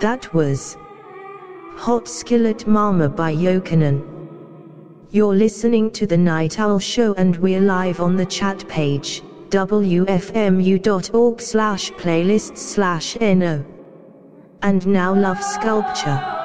That was Hot Skillet Mama by Yokanan. You're listening to The Night Owl Show and we're live on the chat page, wfmu.org/playlists/no. And now Love Sculpture.